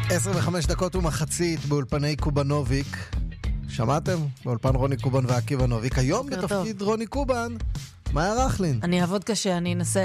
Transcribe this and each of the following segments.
10:05 ומחצית באולפני קובנוביק. שמעתם? באולפן רוני קובן ועקיבא נוביק. היום בתפקיד רוני קובן, מאיה רכלין. אני אעבוד קשה, אני אנסה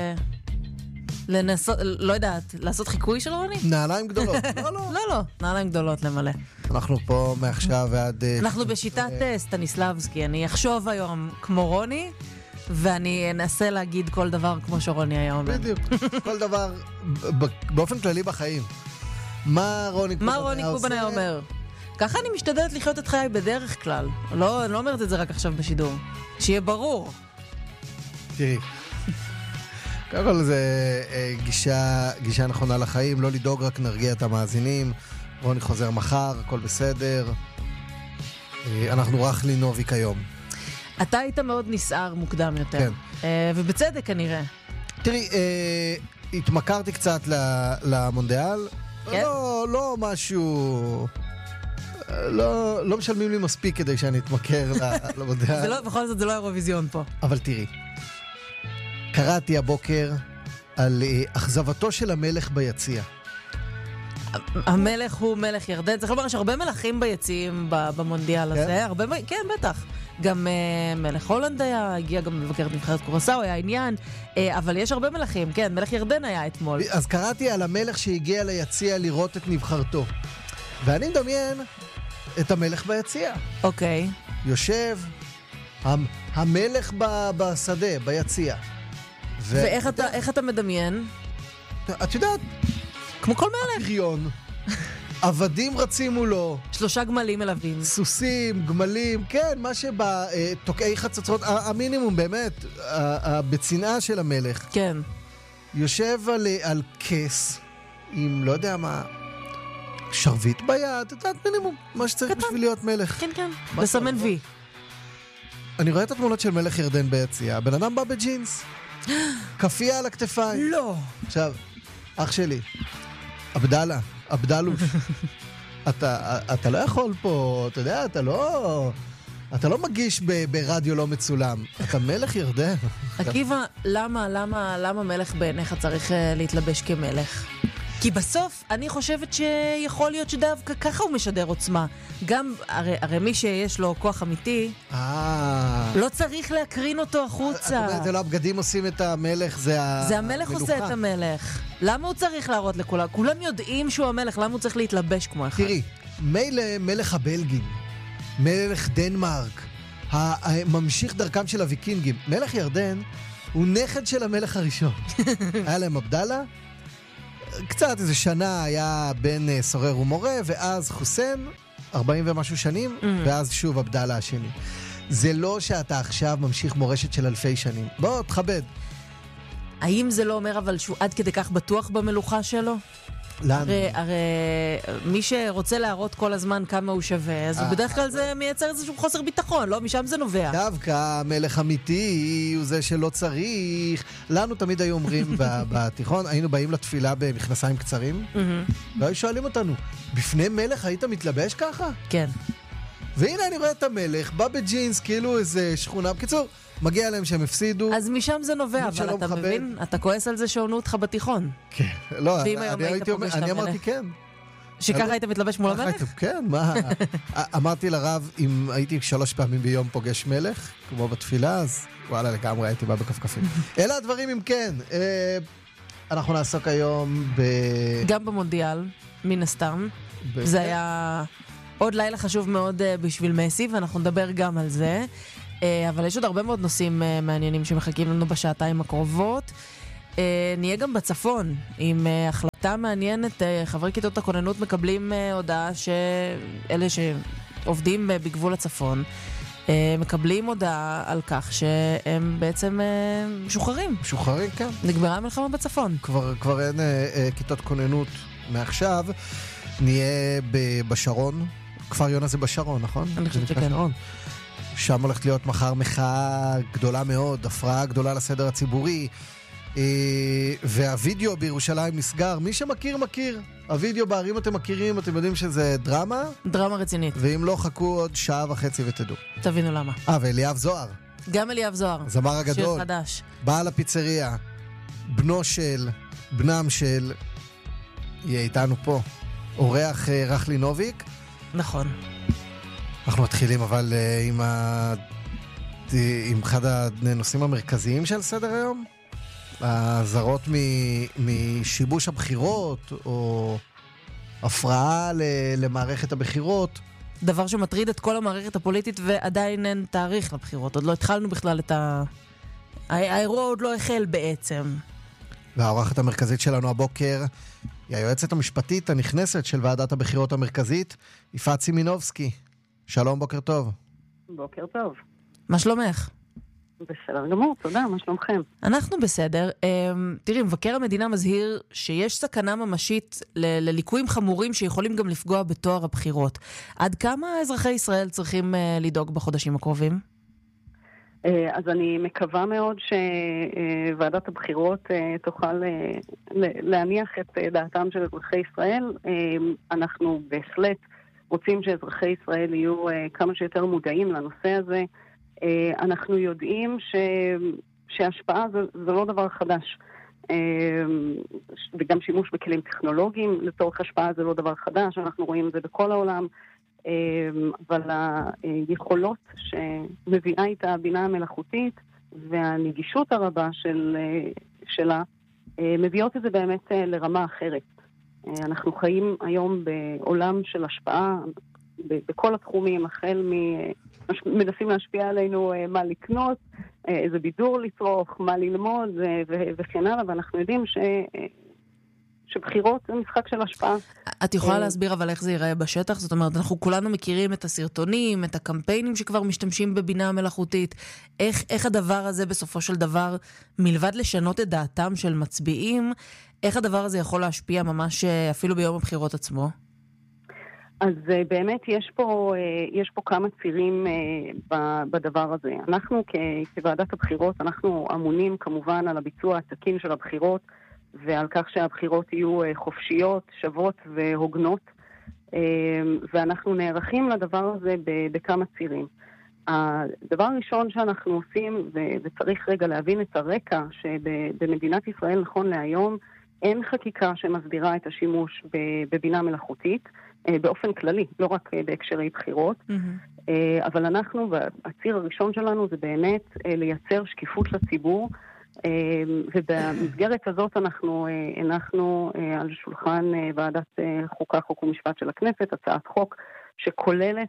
לא יודעת, לעשות חיקוי של רוני? נעליים גדולות. לא, נעליים גדולות למלא. אנחנו פה מעכשיו ועד... אנחנו בשיטת סטניסלבסקי, אני אחשוב היום כמו רוני, ואני אנסה להגיד כל דבר כמו שרוני היה אומר. בדיוק, כל דבר באופן כללי בחיים. מה רוני קובן היה אומר? ככה אני משתדלת לחיות את חיי בדרך כלל. אני לא אומרת את זה רק עכשיו בשידור. שיהיה ברור. תראי, קודם כל זה גישה נכונה לחיים, לא לדאוג, רק נרגיע את המאזינים. רוני חוזר מחר, הכל בסדר. אנחנו רכלין נוביק היום. אתה היית מאוד נסער מוקדם יותר. כן. ובצדק כנראה. תראי, התמכרתי קצת למונדיאל. כן? לא משהו... לא משלמים לי מספיק כדי שאני אתמכר למונדיאל. בכל זאת זה לא אירוויזיון פה. אבל תראי, קראתי הבוקר על אכזבתו של המלך ביציע. המלך הוא מלך ירדן. צריך לומר, יש הרבה מלכים ביציעים במונדיאל הזה. כן, בטח. גם מלך הולנד הגיע גם לבקר את נבחרת קורסאו, היה עניין. אבל יש הרבה מלכים, כן, מלך ירדן היה אתמול. אז קראתי על המלך שהגיע ליציע לראות את נבחרתו. ואני מדמיין את המלך ביציע. אוקיי. יושב המלך בשדה, ביציע. ואיך אתה מדמיין? את יודעת, כמו כל מלך. פריון. עבדים רצים מולו. 3 גמלים מלווים. סוסים, גמלים, כן, מה שבא, תוקעי חצוצרות, המינימום באמת, בצנעה של המלך. כן. יושב על כס, עם לא יודע מה, שרבית ביד, את יודעת מינימום, מה שצריך בשביל להיות מלך. כן, כן, לסמן וי. אני רואה את התמונות של מלך ירדן ביציע, הבן אדם בא בג'ינס, כפייה על הכתפיים. לא. עכשיו, אח שלי, אבדלוש, אתה לא יכול פה, אתה יודע, אתה לא מגיש ברדיו לא מצולם, אתה מלך ירדן. עקיבא, למה מלך בעיניך צריך להתלבש כמלך? כי בסוף אני חושבת שיכול להיות שדווקא ככה הוא משדר עוצמה. גם, הרי מי שיש לו כוח אמיתי, לא צריך להקרין אותו החוצה. זה לא הבגדים עושים את המלך, זה המלך עושה את המלך. למה הוא צריך להראות לכולם? כולם יודעים שהוא המלך, למה הוא צריך להתלבש כמו אחד? תראי, מילא מלך הבלגים, מלך דנמרק, הממשיך דרכם של הוויקינגים, מלך ירדן הוא נכד של המלך הראשון. היה להם עבדאללה, קצת איזה שנה היה בין סורר ומורה, ואז חוסיין, 40 ומשהו שנים, ואז שוב עבדאללה השני. זה לא שאתה עכשיו ממשיך מורשת של אלפי שנים. בוא, תכבד. האם זה לא אומר אבל שהוא עד כדי כך בטוח במלוכה שלו? הרי מי שרוצה להראות כל הזמן כמה הוא שווה, אז בדרך כלל זה מייצר איזשהו חוסר ביטחון, לא? משם זה נובע. דווקא מלך אמיתי הוא זה שלא צריך. לנו תמיד היו אומרים בתיכון, היינו באים לתפילה במכנסיים קצרים, והיו שואלים אותנו, בפני מלך היית מתלבש ככה? כן. והנה אני רואה את המלך, בא בג'ינס, כאילו איזה שכונה, בקיצור, מגיע להם שהם הפסידו. אז משם זה נובע, אבל אתה מבין? אתה כועס על זה שעונו אותך בתיכון. כן, לא, אני אמרתי כן. שככה היית מתלבש מול המלך? כן, מה? אמרתי לרב, אם הייתי 3 פעמים ביום פוגש מלך, כמו בתפילה, אז וואלה, לגמרי הייתי בא בכפכפים. אלה הדברים אם כן. אנחנו נעסוק היום גם במונדיאל, מן הסתם. זה היה עוד לילה חשוב מאוד בשביל מסי, ואנחנו נדבר גם על זה. אבל יש עוד הרבה מאוד נושאים מעניינים שמחכים לנו בשעתיים הקרובות. נהיה גם בצפון עם החלטה מעניינת. חברי כיתות הכוננות מקבלים הודעה שאלה שעובדים בגבול הצפון מקבלים הודעה על כך שהם בעצם משוחררים. משוחררים, כן. נגמרה המלחמה בצפון. כבר אין כיתות כוננות מעכשיו. נהיה בשרון. כפר יונה זה בשרון, נכון? אני חושבת שכן. שם הולכת להיות מחר מחאה גדולה מאוד, הפרעה גדולה לסדר הציבורי, והווידאו בירושלים נסגר. מי שמכיר, מכיר. הווידאו בערים אתם מכירים, אתם יודעים שזה דרמה. דרמה רצינית. ואם לא, חכו עוד 1.5 שעה ותדעו. תבינו למה. ואליאב זוהר. גם אליאב זוהר. זמר הגדול. שיר חדש. בעל הפיצריה, בנם של, יהיה איתנו פה. אורח רחלינוביק. נכון. אנחנו מתחילים אבל עם אחד הנושאים המרכזיים של סדר היום. הזרות משיבוש הבחירות, או הפרעה למערכת הבחירות. דבר שמטריד את כל המערכת הפוליטית, ועדיין אין תאריך לבחירות. עוד לא התחלנו בכלל האירוע עוד לא החל בעצם. והאורחת המרכזית שלנו הבוקר היא היועצת המשפטית הנכנסת של ועדת הבחירות המרכזית, יפעת סימינובסקי. שלום, בוקר טוב. בוקר טוב. מה שלומך? בסדר גמור, תודה, מה שלומכם? אנחנו בסדר. תראי, מבקר המדינה מזהיר שיש סכנה ממשית לליקויים חמורים שיכולים גם לפגוע בתואר הבחירות. עד כמה אזרחי ישראל צריכים לדאוג בחודשים הקרובים? אז אני מקווה מאוד שוועדת הבחירות תוכל להניח את דעתם של אזרחי ישראל. אנחנו בהחלט רוצים שאזרחי ישראל יהיו כמה שיותר מודעים לנושא הזה. אנחנו יודעים שהשפעה זה לא דבר חדש. וגם שימוש בכלים טכנולוגיים לצורך השפעה זה לא דבר חדש. אנחנו רואים את זה בכל העולם. אבל היכולות שמביאה איתה הבינה המלאכותית והנגישות הרבה שלה מביאות את זה באמת לרמה אחרת. אנחנו חיים היום בעולם של השפעה בכל התחומים, החל מנסים להשפיע עלינו מה לקנות, איזה בידור לצרוך, מה ללמוד וכן הלאה, ואנחנו יודעים שבחירות זה משחק של השפעה. את יכולה להסביר אבל איך זה ייראה בשטח? זאת אומרת, אנחנו כולנו מכירים את הסרטונים, את הקמפיינים שכבר משתמשים בבינה המלאכותית. איך הדבר הזה בסופו של דבר, מלבד לשנות את דעתם של מצביעים, איך הדבר הזה יכול להשפיע ממש אפילו ביום הבחירות עצמו? אז באמת יש פה כמה צירים בדבר הזה. אנחנו כוועדת הבחירות, אנחנו אמונים כמובן על הביצוע התקין של הבחירות, ועל כך שהבחירות יהיו חופשיות, שוות והוגנות, ואנחנו נערכים לדבר הזה בכמה צירים. הדבר הראשון שאנחנו עושים, וצריך רגע להבין את הרקע, שבמדינת ישראל נכון להיום אין חקיקה שמסדירה את השימוש בבינה מלאכותית, באופן כללי, לא רק בהקשרי בחירות, אבל אנחנו, הציר הראשון שלנו זה באמת לייצר שקיפות לציבור, ובמסגרת הזאת אנחנו הנחנו על שולחן ועדת חוקה, חוק ומשפט של הכנסת, הצעת חוק שכוללת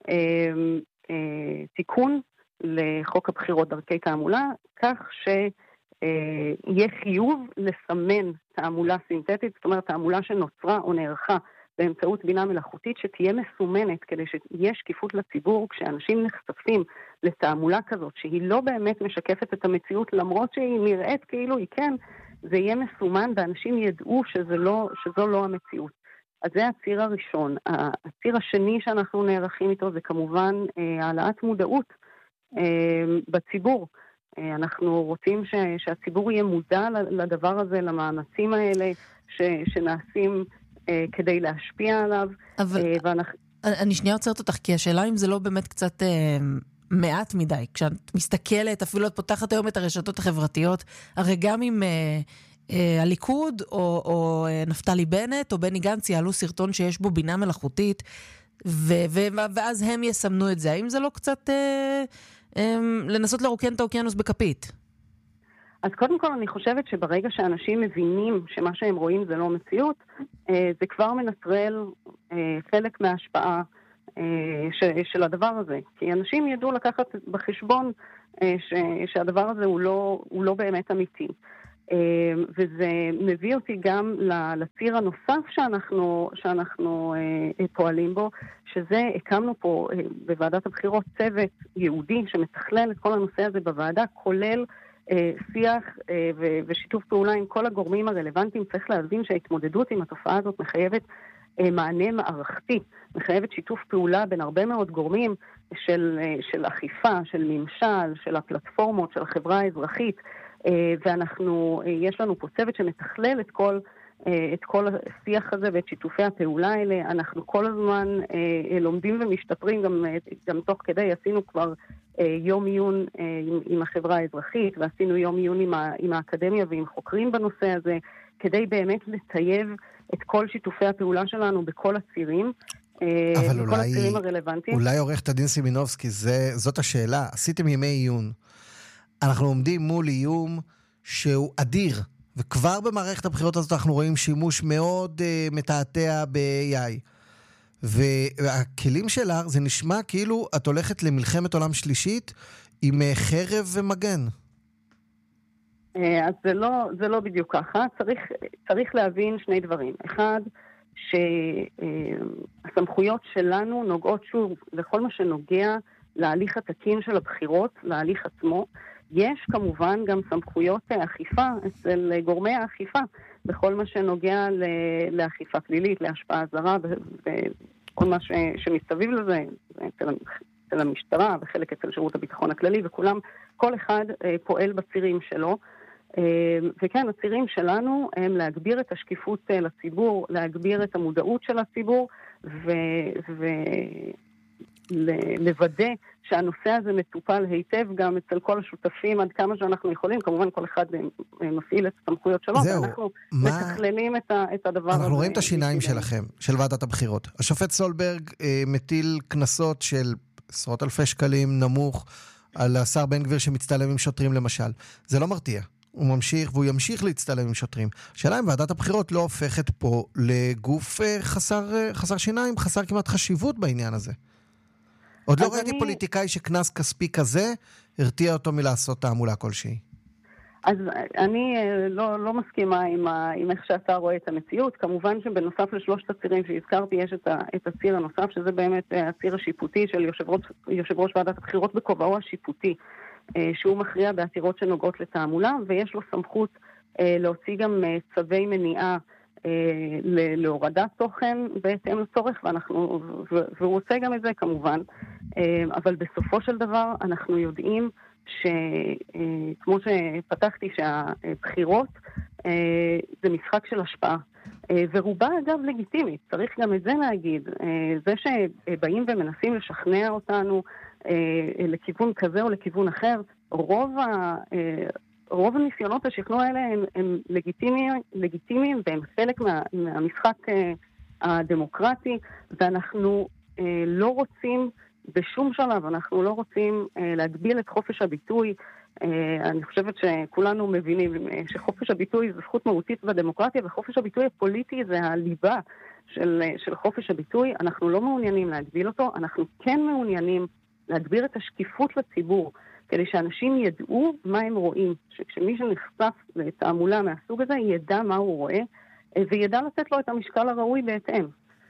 תיקון לחוק הבחירות דרכי תעמולה, כך שיהיה חיוב לסמן תעמולה סינתטית, זאת אומרת תעמולה שנוצרה או נערכה באמצעות בינה מלאכותית שתהיה מסומנת כדי שיהיה שקיפות לציבור כשאנשים נחשפים לתעמולה כזאת שהיא לא באמת משקפת את המציאות למרות שהיא נראית כאילו היא כן, זה יהיה מסומן ואנשים ידעו שזו לא המציאות. אז זה הציר הראשון. הציר השני שאנחנו נערכים איתו זה כמובן העלאת מודעות בציבור. אנחנו רוצים שהציבור יהיה מודע לדבר הזה, למאמצים האלה שנעשים כדי להשפיע עליו. אבל אני שנייה עוצרת אותך, כי השאלה אם זה לא באמת קצת מעט מדי. כשאת מסתכלת, אפילו את פותחת היום את הרשתות החברתיות, הרי גם אם הליכוד או נפתלי בנט או בני גנץ יעלו סרטון שיש בו בינה מלאכותית, ואז הם יסמנו את זה. האם זה לא קצת לנסות לרוקן את האוקיינוס בכפית? אז קודם כל אני חושבת שברגע שאנשים מבינים שמה שהם רואים זה לא מציאות, זה כבר מנטרל חלק מההשפעה של הדבר הזה. כי אנשים ידעו לקחת בחשבון שהדבר הזה הוא לא באמת אמיתי. וזה מביא אותי גם לציר הנוסף שאנחנו פועלים בו, שזה הקמנו פה בוועדת הבחירות צוות יהודי שמתכלל את כל הנושא הזה בוועדה, כולל שיח ושיתוף פעולה עם כל הגורמים הרלוונטיים. צריך להבין שההתמודדות עם התופעה הזאת מחייבת מענה מערכתי, מחייבת שיתוף פעולה בין הרבה מאוד גורמים של אכיפה, של ממשל, של הפלטפורמות, של החברה האזרחית, יש לנו פה צוות שמתכלל את כל השיח הזה ואת שיתופי הפעולה האלה. אנחנו כל הזמן לומדים ומשתפרים, גם תוך כדי עשינו כבר יום עיון עם החברה האזרחית, ועשינו יום עיון עם האקדמיה ועם חוקרים בנושא הזה. כדי באמת לטייב את כל שיתופי הפעולה שלנו בכל הצירים, בכל הצירים הרלוונטיים. אולי עורכת הדין סימינובסקי, זאת השאלה. עשיתם ימי עיון. אנחנו עומדים מול איום שהוא אדיר, וכבר במערכת הבחירות הזאת אנחנו רואים שימוש מאוד מתעתע ב-AI. והכלים שלה, זה נשמע כאילו את הולכת למלחמת עולם שלישית עם חרב ומגן. אז זה לא בדיוק ככה. צריך להבין שני דברים. אחד, שהסמכויות שלנו נוגעות שוב לכל מה שנוגע להליך התקין של הבחירות, להליך עצמו. יש כמובן גם סמכויות אכיפה אצל גורמי האכיפה, בכל מה שנוגע לאכיפה פלילית, להשפעה זרה וכל מה שמסביב לזה, אצל המשטרה וחלק אצל שירות הביטחון הכללי, וכולם, כל אחד פועל בצירים שלו. וכן, הצירים שלנו הם להגביר את השקיפות לציבור, להגביר את המודעות של הציבור, ולוודא שהנושא הזה מטופל היטב גם אצל כל השותפים עד כמה שאנחנו יכולים. כמובן כל אחד מפעיל את הסמכויות שלו, ואנחנו מתכללים את הדבר הזה. אנחנו רואים את השיניים שלכם, של ועדת הבחירות. השופט סולברג מטיל קנסות של עשרות אלפי שקלים נמוך על השר בן גביר שמצטלם עם שוטרים למשל. זה לא מרתיע. הוא ממשיך, והוא ימשיך להצטלם עם שוטרים. השאלה אם ועדת הבחירות לא הופכת פה לגוף חסר שיניים, חסר כמעט חשיבות בעניין הזה. עוד לא ראיתי פוליטיקאי שכנס כספי כזה, הרתיע אותו מלעשות תעמולה כלשהי. אז אני לא מסכימה עם איך שאתה רואה את המציאות. כמובן שבנוסף לשלושת הצירים שהזכרתי, יש את הציר הנוסף, שזה באמת הציר השיפוטי של יושב ראש ועדת הבחירות בכובעו השיפוטי, שהוא מכריע בעתירות שנוגעות לתעמולה, ויש לו סמכות להוציא גם צווי מניעה להורדת תוכן בהתאם לצורך, והוא עושה גם את זה כמובן. אבל בסופו של דבר אנחנו יודעים שכמו שפתחתי שהבחירות זה משחק של השפעה. ורובה אגב לגיטימית, צריך גם את זה להגיד. זה שבאים ומנסים לשכנע אותנו לכיוון כזה או לכיוון אחר, רוב הניסיונות השכנוע האלה הם לגיטימיים והם חלק מהמשחק הדמוקרטי, ואנחנו לא רוצים בשום שלב, אנחנו לא רוצים להגביל את חופש הביטוי. אני חושבת שכולנו מבינים שחופש הביטוי זה זכות מהותית בדמוקרטיה, וחופש הביטוי הפוליטי זה הליבה של חופש הביטוי. אנחנו לא מעוניינים להגביל אותו, אנחנו כן מעוניינים להגביר את השקיפות לציבור, כדי שאנשים ידעו מה הם רואים, שכשמי שנחשף לתעמולה מהסוג הזה ידע מה הוא רואה, וידע לתת לו את המשקל הראוי בהתאם.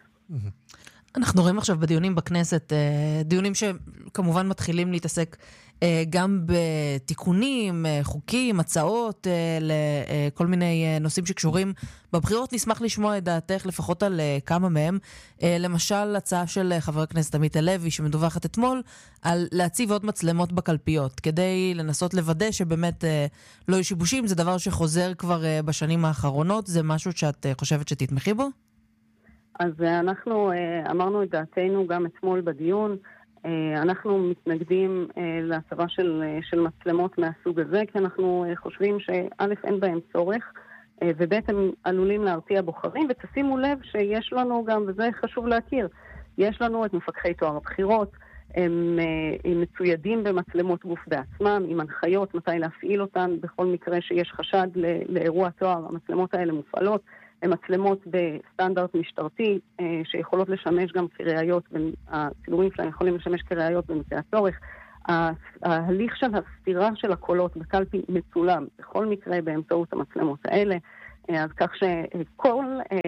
אנחנו רואים עכשיו בדיונים בכנסת, דיונים שכמובן מתחילים להתעסק גם בתיקונים, חוקים, הצעות, לכל מיני נושאים שקשורים בבחירות. נשמח לשמוע את דעתך לפחות על כמה מהם. למשל, הצעה של חבר הכנסת עמית הלוי שמדווחת אתמול, על להציב עוד מצלמות בקלפיות, כדי לנסות לוודא שבאמת לא יהיו שיבושים. זה דבר שחוזר כבר בשנים האחרונות. זה משהו שאת חושבת שתתמכי בו? אז אנחנו אמרנו את דעתנו גם אתמול בדיון. אנחנו מתנגדים להצבה של מצלמות מהסוג הזה, כי אנחנו חושבים שא' אין בהם צורך, וב' הם עלולים להרתיע בוחרים, ותשימו לב שיש לנו גם, וזה חשוב להכיר, יש לנו את מפקחי טוהר הבחירות, הם מצוידים במצלמות גוף בעצמם, עם הנחיות מתי להפעיל אותן, בכל מקרה שיש חשד לאירוע טוהר, המצלמות האלה מופעלות, הן מצלמות בסטנדרט משטרתי, שיכולות לשמש גם כראיות, הצילומים שלהם יכולים לשמש כראיות במקרה הצורך. ההליך של הסתירה של הקולות בקלפי מצולם, בכל מקרה באמצעות המצלמות האלה, אז כך שכל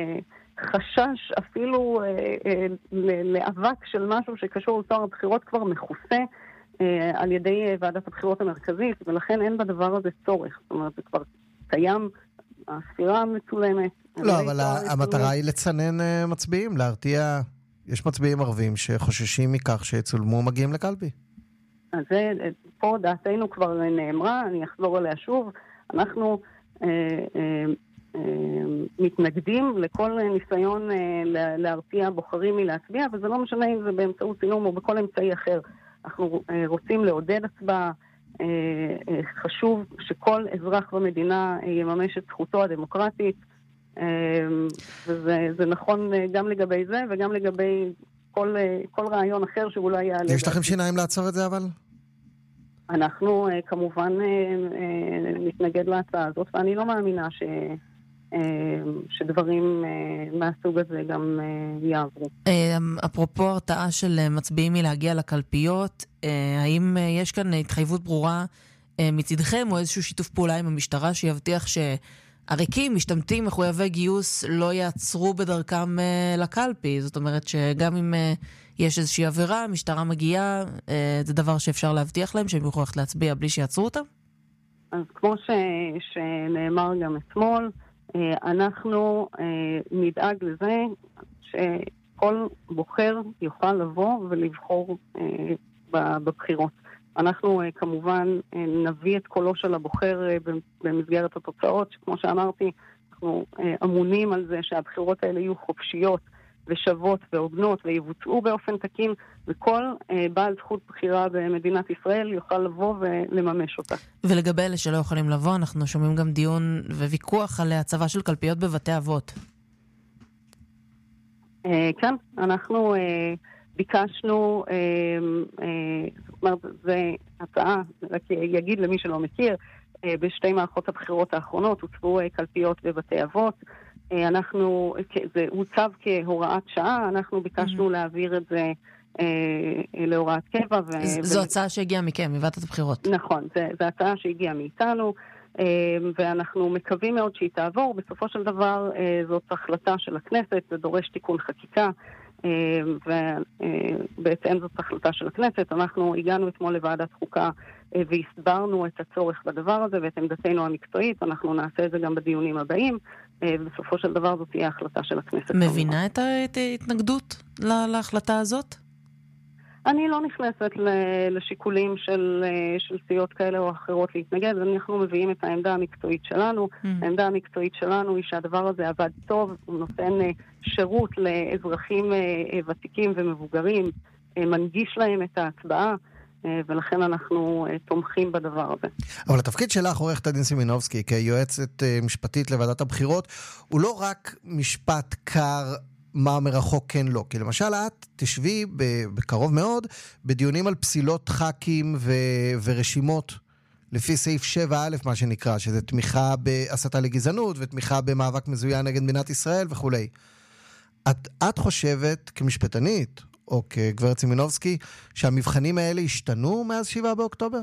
חשש אפילו לאבק של משהו שקשור לטוהר הבחירות כבר מכוסה על ידי ועדת הבחירות המרכזית, ולכן אין בדבר הזה צורך. זאת אומרת, זה כבר קיים, הספירה מצולמת. לא, אבל המטרה היא לצנן מצביעים, להרתיע. יש מצביעים ערבים שחוששים מכך שיצולמו מגיעים לקלפי. אז פה דעתנו כבר נאמרה, אני אחזור עליה שוב. אנחנו מתנגדים לכל ניסיון להרתיע בוחרים מלהצביע, וזה לא משנה אם זה באמצעות צילום או בכל אמצעי אחר. אנחנו רוצים לעודד הצבעה, חשוב שכל אזרח במדינה יממש את זכותו הדמוקרטית, וזה נכון גם לגבי זה וגם לגבי כל רעיון אחר שאולי יעלה. יש לכם שיניים לעצור את זה אבל? אנחנו כמובן נתנגד להצעה הזאת, ואני לא מאמינה שדברים מהסוג הזה גם יעברו. אפרופו הרתעה של מצביעים מלהגיע לקלפיות, האם יש כאן התחייבות ברורה מצדכם או איזשהו שיתוף פעולה עם המשטרה שיבטיח שהריקים, משתמטים, מחויבי גיוס לא יעצרו בדרכם לקלפי? זאת אומרת שגם אם יש איזושהי עבירה, המשטרה מגיעה, זה דבר שאפשר להבטיח להם שהם יוכלו ללכת להצביע בלי שיעצרו אותם? אז כמו שנאמר גם אתמול, אנחנו נדאג לזה שכל בוחר יוכל לבוא ולבחור בבחירות. אנחנו כמובן נביא את קולו של הבוחר במסגרת התוצאות, שכמו שאמרתי, אנחנו אמונים על זה שהבחירות האלה יהיו חופשיות ושוות והוגנות ויבוצעו באופן תקין, וכל בעל זכות בחירה במדינת ישראל יוכל לבוא ולממש אותה. ולגבי אלה שלא יכולים לבוא, אנחנו שומעים גם דיון וויכוח על הצבה של קלפיות בבתי אבות. כן, אנחנו ביקשנו, זאת אומרת, זו הצעה, רק יגיד למי שלא מכיר, בשתי מערכות הבחירות האחרונות הוצבו קלפיות בבתי אבות, זה הוצב כהוראת שעה, אנחנו ביקשנו להעביר את זה להוראת קבע. זו הצעה שהגיעה מכם, מוועדת הבחירות. נכון, זו הצעה שהגיעה מאיתנו, ואנחנו מקווים מאוד שהיא תעבור. בסופו של דבר זאת החלטה של הכנסת, זה דורש תיקון חקיקה, ובעצם זאת החלטה של הכנסת. אנחנו הגענו אתמול לוועדת חוקה והסברנו את הצורך בדבר הזה ואת עמדתנו המקצועית. אנחנו נעשה את זה גם בדיונים הבאים, ובסופו של דבר זאת תהיה החלטה של הכנסת. מבינה את ההתנגדות להחלטה הזאת? אני לא נכנסת לשיקולים של סיעות כאלה או אחרות להתנגד, אנחנו מביאים את העמדה המקצועית שלנו. העמדה המקצועית שלנו היא שהדבר הזה עבד טוב, הוא נותן שירות לאזרחים ותיקים ומבוגרים, מנגיש להם את ההצבעה, ולכן אנחנו תומכים בדבר הזה. אבל התפקיד שלך, עורכת הדין סימינובסקי, כיועצת משפטית לוועדת הבחירות, הוא לא רק משפט קר מה מרחוק כן לא. כי למשל את תשבי בקרוב מאוד בדיונים על פסילות ח"כים ורשימות לפי סעיף 7א מה שנקרא, שזה תמיכה בהסתה לגזענות ותמיכה במאבק מזוין נגד מדינת ישראל וכו'. את חושבת כמשפטנית או כגברת סימינובסקי שהמבחנים האלה השתנו מאז 7 באוקטובר?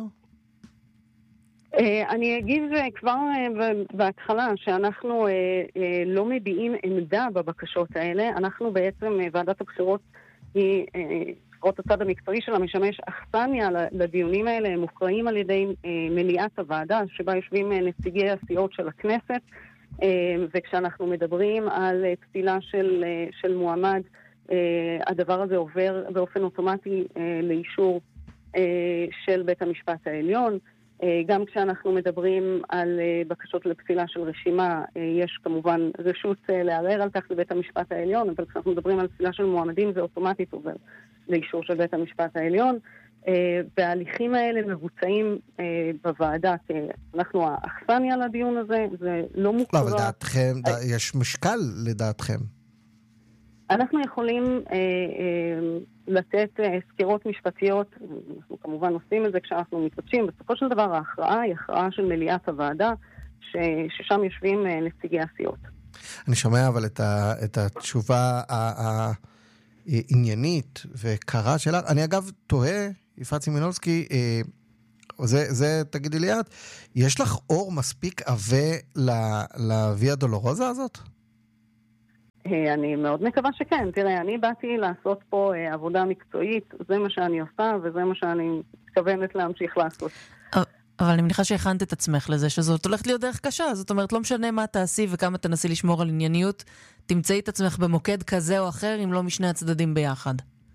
אני אגיד כבר בהתחלה שאנחנו לא מביעים עמדה בבקשות האלה. אנחנו בעצם, ועדת הבחירות היא, לפחות הצד המקצועי שלה, משמש אכסניה לדיונים האלה. הם מוכרעים על ידי מליאת הוועדה, שבה יושבים נציגי הסיעות של הכנסת, וכשאנחנו מדברים על פסילה של מועמד, הדבר הזה עובר באופן אוטומטי לאישור של בית המשפט העליון. גם כשאנחנו מדברים על בקשות לפסילה של רשימה, יש כמובן רשות לערער על כך לבית המשפט העליון, אבל כשאנחנו מדברים על פסילה של מועמדים זה אוטומטית עובר לאישור של בית המשפט העליון, וההליכים האלה מבוצעים בוועדה, כי אנחנו האכסניה לדיון הזה, זה לא מוכרע. אבל דעתכם, יש משקל לדעתכם. אנחנו יכולים לתת סקירות משפטיות, אנחנו כמובן עושים את זה כשאנחנו מתבקשים. בסופו של דבר ההכרעה היא הכרעה של מליאת הוועדה, ששם יושבים נציגי הסיעות. אני שומע אבל את התשובה העניינית וקרה שלך. אני אגב תוהה, יפעת סימינובסקי, זה תגידי לי את, יש לך אור מספיק עבה לוויה דולורוזה הזאת? אני מאוד מקווה שכן. תראה, אני באתי לעשות פה עבודה מקצועית, זה מה שאני עושה וזה מה שאני מתכוונת להמשיך לעשות. אבל אני מניחה שהכנת את עצמך לזה, שזאת הולכת להיות דרך קשה, זאת אומרת, לא משנה מה תעשי וכמה תנסי לשמור על ענייניות, תמצאי את עצמך במוקד כזה או אחר, אם לא משני הצדדים ביחד.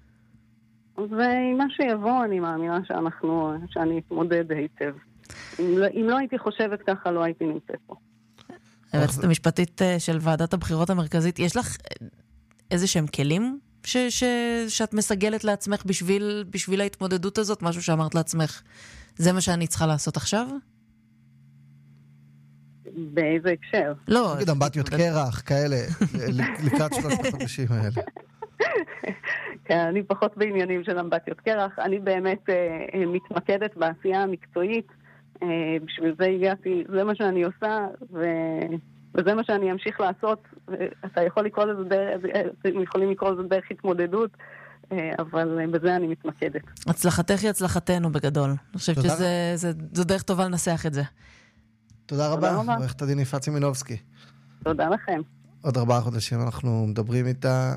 ומה שיבוא, אני מאמינה שאני אתמודד היטב. אם לא הייתי חושבת ככה, לא הייתי נמצאת פה. היועצת המשפטית של ועדת הבחירות המרכזית, יש לך איזה שהם כלים שאת מסגלת לעצמך בשביל ההתמודדות הזאת? משהו שאמרת לעצמך, זה מה שאני צריכה לעשות עכשיו? באיזה הקשר? לא. נגיד אמבטיות קרח, כאלה, לקראת 3 החודשים האלה. כן, אני פחות בעניינים של אמבטיות קרח. אני באמת מתמקדת בעשייה המקצועית. בשביל זה הגעתי, זה מה שאני עושה, וזה מה שאני אמשיך לעשות. אתה יכול לקרוא לזה יכולים לקרוא לזה דרך התמודדות, אבל בזה אני מתמקדת. הצלחתך היא הצלחתנו בגדול. אני חושבת שזו דרך טובה לנסח את זה. תודה רבה, עורכת הדין יפעת סימנובסקי. תודה לכם. עוד 4 חודשים אנחנו מדברים איתה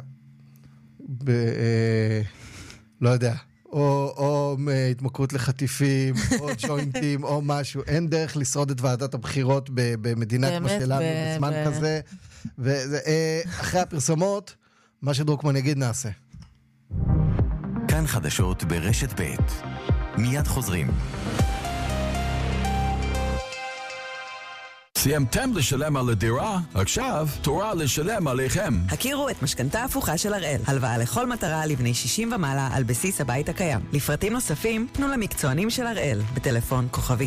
לא יודע, או התמכרות לחטיפים, או ג'וינטים, או משהו. אין דרך לשרוד את ועדת הבחירות במדינה כמו שלנו בזמן כזה. ואחרי הפרסומות, מה שדרוקמן יגיד נעשה. כאן חדשות ברשת ב'. מיד חוזרים. סיימתם לשלם על הדירה? עכשיו תורה לשלם עליכם. הכירו את משכנתה הפוכה של הראל. הלוואה לכל מטרה לבני 60 ומעלה על בסיס הבית הקיים. לפרטים נוספים, פנו למקצוענים של הראל. בטלפון כוכבי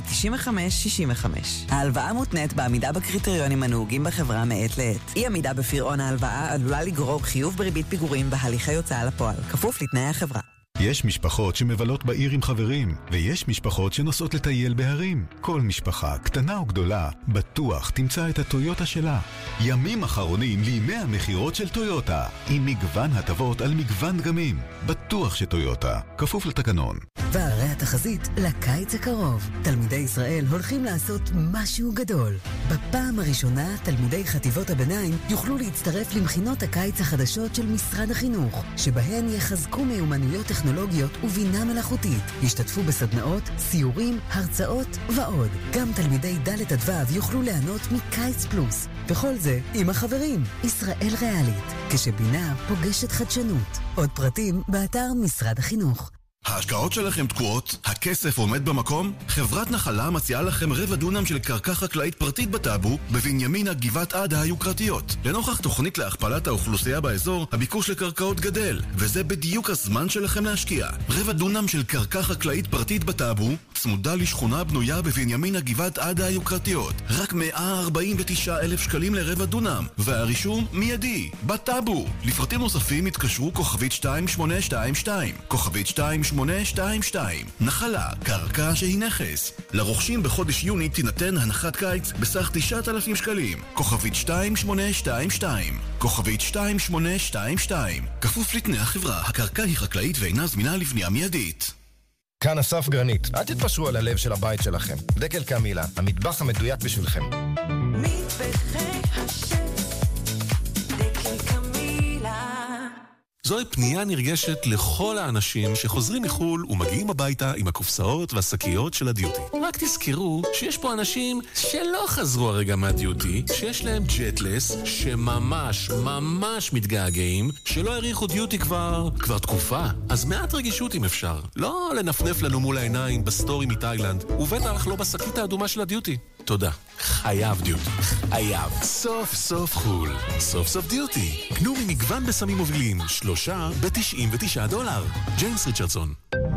9565. ההלוואה מותנית בעמידה בקריטריונים הנהוגים בחברה מעת לעת. אי עמידה בפירעון ההלוואה עלולה לגרור חיוב בריבית פיגורים בהליכי הוצאה לפועל. כפוף לתנאי החברה. יש משפחות שמבלות בעיר עם חברים, ויש משפחות שנוסעות לטייל בהרים. כל משפחה, קטנה או גדולה, בטוח תמצא את הטויוטה שלה. ימים אחרונים לימי המחירות של טויוטה, עם מגוון הטבות על מגוון דגמים. בטוח שטויוטה, כפוף לתקנון. והרי התחזית לקיץ הקרוב. תלמידי ישראל הולכים לעשות משהו גדול. בפעם הראשונה, תלמידי חטיבות הביניים יוכלו להצטרף למכינות הקיץ החדשות של משרד החינוך, שבהן יחזקו מיומנויות טכנולוגיות ובינה מלאכותית. ישתתפו בסדנאות, סיורים, הרצאות ועוד. גם תלמידי ד' עד ו' יוכלו ליהנות מקיץ פלוס. וכל זה עם החברים. ישראל ריאלית, כשבינה פוגשת חדשנות. עוד פרטים באתר משרד החינוך. ההשקעות שלכם תקועות? הכסף עומד במקום? חברת נחלה מציעה לכם 1/4 דונם של קרקע חקלאית פרטית בטאבו, בבנימינה גבעת עדה היוקרתיות. לנוכח תוכנית להכפלת האוכלוסייה באזור, הביקוש לקרקעות גדל, וזה בדיוק הזמן שלכם להשקיע. 1/4 דונם של קרקע חקלאית פרטית בטאבו, צמודה לשכונה בנויה בבנימינה גבעת עדה היוקרתיות. רק 149,000 שקלים ל1/4 דונם, והרישום מיידי, בטאבו. לפרטים נוספים התקשרו כוכבית 2822, כוכבית 2822. נחלה, קרקע שהיא נכס. לרוכשים בחודש יוני תינתן הנחת קיץ בסך 9,000 שקלים. כוכבית 2822. כוכבית 2822. כפוף לתנאי החברה, הקרקע היא חקלאית ואינה זמינה לבנייה מיידית. כאן אסף גרנית. אל תתפשרו על הלב של הבית שלכם. דקל קמילה, המטבח המדויק בשבילכם. מטבחי השם, דקל קמילה. זוהי פנייה נרגשת לכל האנשים שחוזרים מחול ומגיעים הביתה עם הקופסאות והשקיות של הדיוטי. רק תזכרו שיש פה אנשים שלא חזרו הרגע מהדיוטי, שיש להם ג'טלס, שממש מתגעגעים, שלא העריכו דיוטי כבר תקופה. אז מעט רגישות אם אפשר. לא לנפנף לנו מול העיניים בסטורי מתאילנד, ובטח לא בשקית האדומה של הדיוטי. תודה. חייב דיוטי. חייב. סוף סוף חול. סוף סוף דיוטי. קנו ממגוון בסמים מובילים. 3 ב$99. ג'יימס ריצ'רדסון.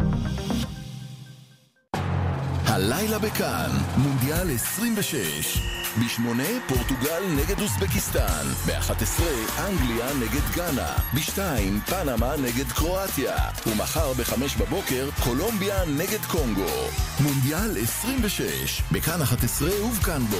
הלילה בכאן, מונדיאל 26. ב8 פורטוגל נגד אוזבקיסטן, ב11 אנגליה נגד גאנה, ב2 פנמה נגד קרואטיה, ומחר ב5 בבוקר קולומביה נגד קונגו. מונדיאל 26, בכאן 11 ובכאן בו.